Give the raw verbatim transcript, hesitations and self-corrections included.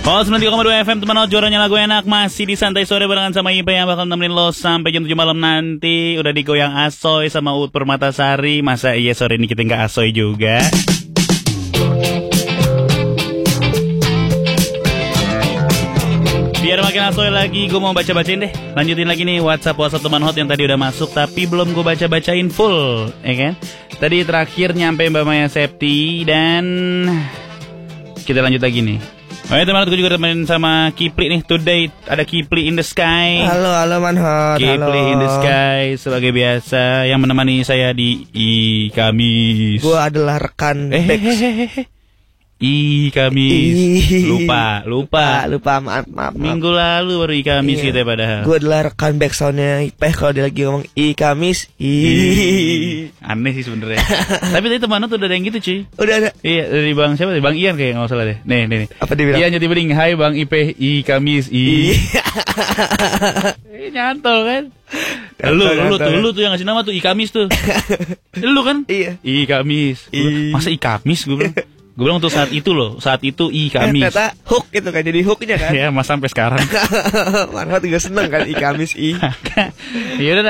Oh, sembilan tiga koma dua F M teman juaranya lagu enak. Masih di Santai Sore barengan sama Ipe yang bakal nemenin lo sampai jam tujuh malam nanti. Udah digoyang Asoy sama Uut Permatasari. Masa iya sore ini kita nggak Asoy juga? Biar makin asoy lagi, gue mau baca-bacain deh. Lanjutin lagi nih WhatsApp-WhatsApp teman hot yang tadi udah masuk tapi belum gue baca-bacain full, ya kan? Tadi terakhir nyampe Mbak Maya Septi dan kita lanjut lagi nih. Oh ya teman hot, gue juga temenin sama Kipli nih. Today ada Kipli in the Sky. Halo, halo Manhot. Kipli in the Sky sebagai biasa yang menemani saya di I Kamis. Gue adalah rekan Eh, Bex. hehehe. I Kamis. Lupa, lupa. Lupa, maaf, maaf, maaf. Minggu lalu baru I Kamis Iya. kita padahal. Gue adalah rekan backsoundnya Ipeh kalau dia lagi ngomong I Kamis. I. Aneh sih sebenarnya. Tapi tadi teman tuh udah ada yang gitu cuy. Udah ada. Iya dari Bang siapa? Bang Ian kayak nggak salah deh. Nih nih nih. Apa dia bilang? Ian jadi bening. Hai Bang Ipe I Kamis I. Eh, nyantol kan. Lu lu tuh lu tuh yang ngasih nama tuh I Kamis tuh. Lu kan? Iya. I Kamis. I. Masa I Kamis gue bilang. Gue bilang untuk saat itu loh, saat itu I Kamis. Ternyata hook gitu kan, jadi hooknya kan. Ya, mas sampai sekarang. Manhot juga seneng kan I Kamis I. Ya udah.